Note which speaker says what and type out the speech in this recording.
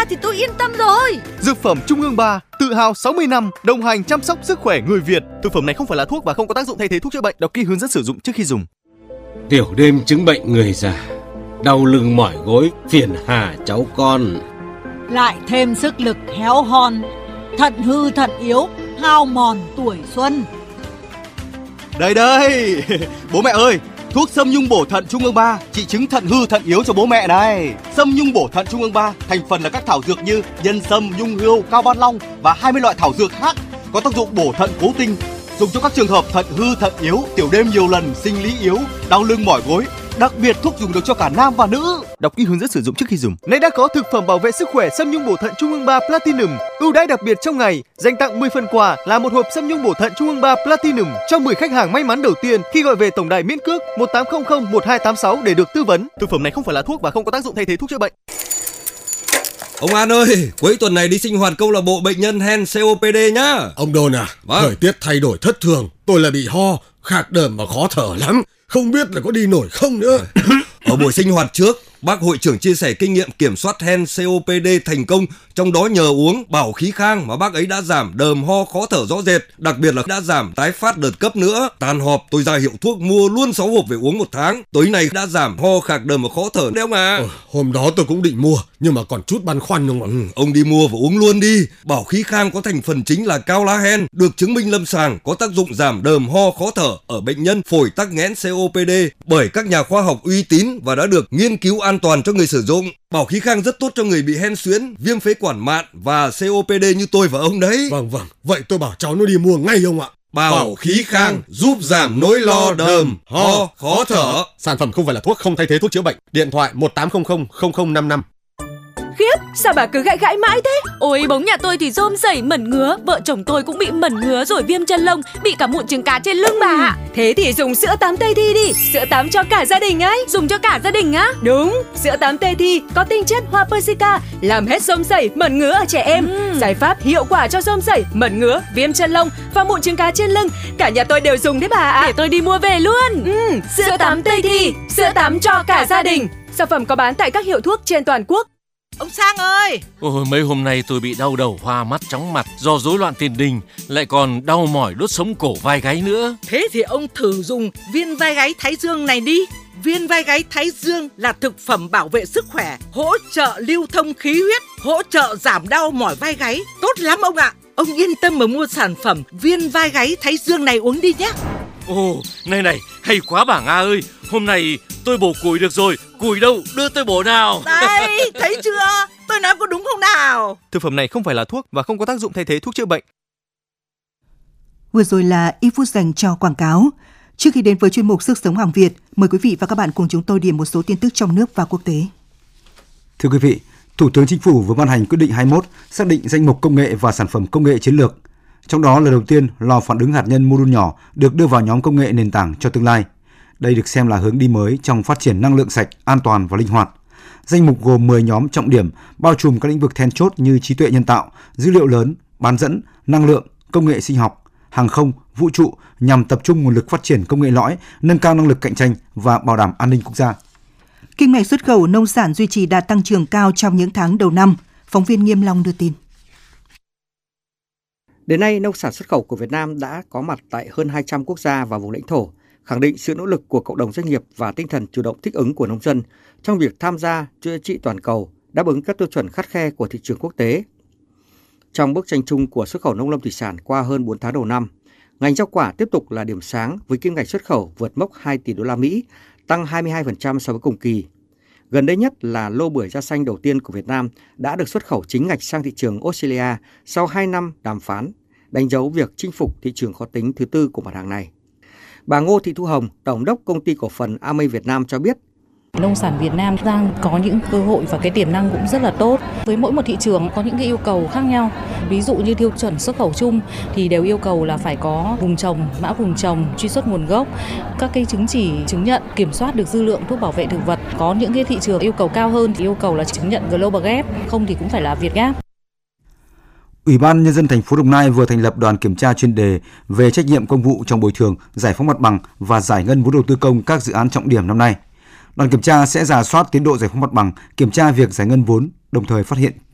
Speaker 1: 3 thì tôi yên tâm rồi.
Speaker 2: Dược phẩm Trung ương 3, tự hào 60 năm đồng hành chăm sóc sức khỏe người Việt. Thực phẩm này không phải là thuốc và không có tác dụng thay thế thuốc chữa bệnh. Đọc kỹ hướng dẫn sử dụng trước khi dùng.
Speaker 3: Tiểu đêm chứng bệnh người già, đau lưng mỏi gối, phiền hà cháu con.
Speaker 1: Lại thêm sức lực héo hon, thận hư thận yếu, hao mòn tuổi xuân.
Speaker 2: Đây, bố mẹ ơi, thuốc Sâm Nhung bổ thận Trung ương 3 trị chứng thận hư thận yếu cho bố mẹ này. Sâm Nhung bổ thận Trung ương 3 thành phần là các thảo dược như nhân sâm, nhung hươu, cao ban long và 20 loại thảo dược khác có tác dụng bổ thận cố tinh, dùng cho các trường hợp thận hư thận yếu, tiểu đêm nhiều lần, sinh lý yếu, đau lưng mỏi gối. Đặc biệt thuốc dùng được cho cả nam và nữ. Đọc kỹ hướng dẫn sử dụng trước khi dùng. Nay đã có thực phẩm bảo vệ sức khỏe Sâm Nhung bổ thận Trung ương 3 Platinum ưu đãi đặc biệt trong ngày, dành tặng 10 phần quà là một hộp Sâm Nhung bổ thận Trung ương 3 Platinum cho 10 khách hàng may mắn đầu tiên khi gọi về tổng đài miễn cước 1800 1286 để được tư vấn. Thực phẩm này không phải là thuốc và không có tác dụng thay thế thuốc chữa bệnh.
Speaker 3: Ông An ơi, cuối tuần này đi sinh hoạt câu lạc bộ bệnh nhân hen COPD nhá.
Speaker 4: Ông Đôn à,
Speaker 3: vâng.
Speaker 4: Thời tiết thay đổi thất thường, tôi lại bị ho, khạc đờm và khó thở lắm. Không biết là có đi nổi không nữa.
Speaker 3: Ở buổi sinh hoạt trước, bác hội trưởng chia sẻ kinh nghiệm kiểm soát hen COPD thành công, trong đó nhờ uống bảo khí khang mà bác ấy đã giảm đờm ho khó thở rõ rệt, đặc biệt là đã giảm tái phát đợt cấp nữa. Tan họp tôi ra hiệu thuốc mua luôn 6 hộp về uống 1 tháng. Tối nay đã giảm ho khạc đờm và khó thở đấy ông à.
Speaker 4: Hôm đó tôi cũng định mua nhưng mà còn chút băn khoăn ông ạ.
Speaker 3: Ông đi mua và uống luôn đi. Bảo khí khang có thành phần chính là cao lá hen, được chứng minh lâm sàng có tác dụng giảm đờm ho khó thở ở bệnh nhân phổi tắc nghẽn COPD bởi các nhà khoa học uy tín và đã được nghiên cứu an toàn cho người sử dụng. Bảo khí khang rất tốt cho người bị hen suyễn, viêm phế quản mạn và COPD như tôi và ông đấy.
Speaker 4: Vâng, vậy tôi bảo cháu nó đi mua ngay ông ạ.
Speaker 3: Bảo khí khang giúp giảm nỗi lo đờm, ho, khó thở.
Speaker 4: Sản phẩm không phải là thuốc, không thay thế thuốc chữa bệnh. Điện thoại 1800 0055.
Speaker 5: Khiếp, sao bà cứ gãi mãi thế? Ôi, bóng nhà tôi thì rôm rẩy mẩn ngứa, vợ chồng tôi cũng bị mẩn ngứa rồi viêm chân lông, bị cả mụn trứng cá trên lưng bà ạ.
Speaker 6: Thế thì dùng sữa tắm Tây Thi đi, sữa tắm cho cả gia đình ấy.
Speaker 5: Dùng cho cả gia đình á?
Speaker 6: Đúng, sữa tắm Tây Thi có tinh chất hoa persica, làm hết rôm rẩy, mẩn ngứa ở trẻ em. Giải pháp hiệu quả cho rôm rẩy, mẩn ngứa, viêm chân lông và mụn trứng cá trên lưng. Cả nhà tôi đều dùng đấy bà ạ.
Speaker 5: Để tôi đi mua về luôn.
Speaker 6: Sữa tắm Tây Thi, sữa tắm cho cả gia đình. Sản phẩm có bán tại các hiệu thuốc trên toàn quốc.
Speaker 1: Ông Sang ơi!
Speaker 7: Ôi, mấy hôm nay tôi bị đau đầu, hoa mắt, chóng mặt do rối loạn tiền đình, lại còn đau mỏi đốt sống cổ vai gáy nữa.
Speaker 1: Thế thì ông thử dùng viên vai gáy Thái Dương này đi. Viên vai gáy Thái Dương là thực phẩm bảo vệ sức khỏe, hỗ trợ lưu thông khí huyết, hỗ trợ giảm đau mỏi vai gáy. Tốt lắm ông ạ! Ông yên tâm mà mua sản phẩm viên vai gáy Thái Dương này uống đi nhé.
Speaker 7: Ồ, này, hay quá bà Nga ơi. Hôm nay tôi bổ củi được rồi. Củi đâu, đưa tôi bổ nào.
Speaker 1: Đấy, thấy chưa? Tôi nói có đúng không nào?
Speaker 2: Thực phẩm này không phải là thuốc và không có tác dụng thay thế thuốc chữa bệnh.
Speaker 8: Vừa rồi là ít phút dành cho quảng cáo. Trước khi đến với chuyên mục Sức sống hàng Việt, mời quý vị và các bạn cùng chúng tôi điểm một số tin tức trong nước và quốc tế.
Speaker 9: Thưa quý vị, Thủ tướng Chính phủ vừa ban hành quyết định 21 xác định danh mục công nghệ và sản phẩm công nghệ chiến lược. Trong đó, lần đầu tiên, lò phản ứng hạt nhân mô đun nhỏ được đưa vào nhóm công nghệ nền tảng cho tương lai. Đây được xem là hướng đi mới trong phát triển năng lượng sạch, an toàn và linh hoạt. Danh mục gồm 10 nhóm trọng điểm, bao trùm các lĩnh vực then chốt như trí tuệ nhân tạo, dữ liệu lớn, bán dẫn, năng lượng, công nghệ sinh học, hàng không, vũ trụ nhằm tập trung nguồn lực phát triển công nghệ lõi, nâng cao năng lực cạnh tranh và bảo đảm an ninh quốc gia.
Speaker 8: Kim ngạch xuất khẩu nông sản duy trì đạt tăng trưởng cao trong những tháng đầu năm. Phóng viên Nghiêm Long đưa tin.
Speaker 10: Đến nay, nông sản xuất khẩu của Việt Nam đã có mặt tại hơn 200 quốc gia và vùng lãnh thổ, khẳng định sự nỗ lực của cộng đồng doanh nghiệp và tinh thần chủ động thích ứng của nông dân trong việc tham gia chuỗi giá trị toàn cầu, đáp ứng các tiêu chuẩn khắt khe của thị trường quốc tế. Trong bức tranh chung của xuất khẩu nông lâm thủy sản qua hơn 4 tháng đầu năm, ngành rau quả tiếp tục là điểm sáng với kim ngạch xuất khẩu vượt mốc 2 tỷ đô la Mỹ, tăng 22% so với cùng kỳ. Gần đây nhất là lô bưởi da xanh đầu tiên của Việt Nam đã được xuất khẩu chính ngạch sang thị trường Australia sau 2 năm đàm phán, đánh dấu việc chinh phục thị trường khó tính thứ tư của mặt hàng này. Bà Ngô Thị Thu Hồng, Tổng đốc Công ty Cổ phần Amei Việt Nam cho biết,
Speaker 11: nông sản Việt Nam đang có những cơ hội và cái tiềm năng cũng rất là tốt. Với mỗi một thị trường có những cái yêu cầu khác nhau. Ví dụ như tiêu chuẩn xuất khẩu chung thì đều yêu cầu là phải có vùng trồng, mã vùng trồng, truy xuất nguồn gốc, các cái chứng chỉ chứng nhận kiểm soát được dư lượng thuốc bảo vệ thực vật. Có những cái thị trường yêu cầu cao hơn thì yêu cầu là chứng nhận Global Gap, không thì cũng phải là Việt Gap.
Speaker 9: Ủy ban Nhân dân thành phố Đồng Nai vừa thành lập đoàn kiểm tra chuyên đề về trách nhiệm công vụ trong bồi thường, giải phóng mặt bằng và giải ngân vốn đầu tư công các dự án trọng điểm năm nay. Đoàn kiểm tra sẽ rà soát tiến độ giải phóng mặt bằng, kiểm tra việc giải ngân vốn, đồng thời phát hiện